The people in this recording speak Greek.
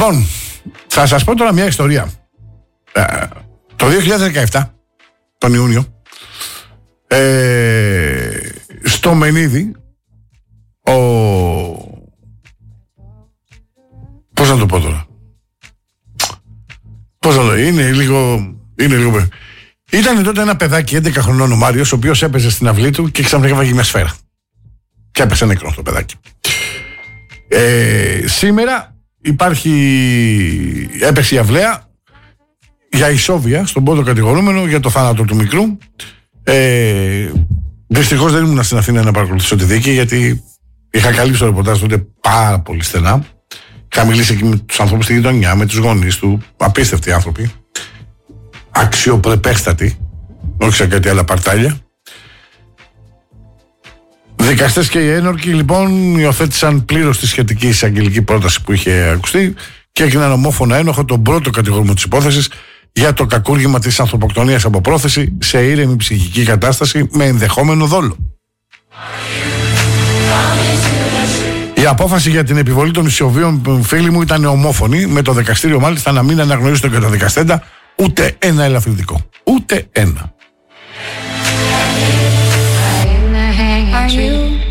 Λοιπόν, θα σας πω τώρα μια ιστορία. Το 2017, τον Ιούνιο, στο Μενίδη, πώς να το πω τώρα, είναι λίγο. Ήταν τότε ένα παιδάκι 11 χρονών, ο Μάριος, ο οποίος έπαιζε στην αυλή του και ξαφνικά έφαγε μια σφαίρα και έπεσε νεκρό το παιδάκι. Σήμερα έπεσε η αυλαία για ισόβια στον πρώτο κατηγορούμενο για το θάνατο του μικρού. Δυστυχώς δεν ήμουν στην Αθήνα να παρακολουθήσω τη δίκη, γιατί είχα καλύψει το ρεπορτάζ τότε πάρα πολύ στενά. Είχα μιλήσει εκεί με τους ανθρώπους στη γειτονιά, με τους γονείς του, απίστευτοι άνθρωποι, αξιοπρεπέστατοι, όχι σαν κάτι άλλα παρτάλια. Δικαστές και οι ένορκοι λοιπόν υιοθέτησαν πλήρως τη σχετική εισαγγελική πρόταση που είχε ακουστεί και έγιναν ομόφωνα ένοχο τον πρώτο κατηγορούμενο της υπόθεσης για το κακούργημα της ανθρωποκτονίας από πρόθεση σε ήρεμη ψυχική κατάσταση με ενδεχόμενο δόλο. Η απόφαση για την επιβολή των ισοβίων, φίλοι μου, ήταν ομόφωνη, με το δικαστήριο μάλιστα να μην αναγνωρίσει τον καταδικαστέντα ούτε ένα ελαφρυντικό. Ούτε ένα.